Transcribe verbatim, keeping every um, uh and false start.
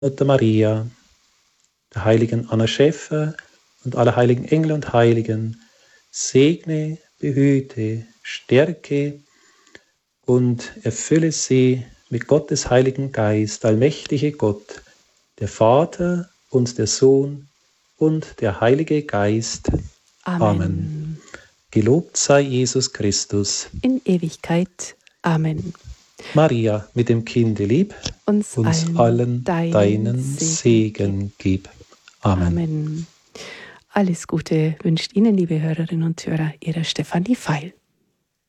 Mutter Maria, der heiligen Anna Schäfer und aller heiligen Engel und Heiligen, segne, behüte, stärke und erfülle sie mit Gottes Heiligen Geist, allmächtige Gott, der Vater und der Sohn und der Heilige Geist. Amen. Amen. Gelobt sei Jesus Christus. In Ewigkeit. Amen. Maria, mit dem Kinde lieb, Uns, uns allen, allen deinen, deinen Segen, Segen gib. Amen. Amen. Alles Gute wünscht Ihnen, liebe Hörerinnen und Hörer, Ihre Stefanie Feil.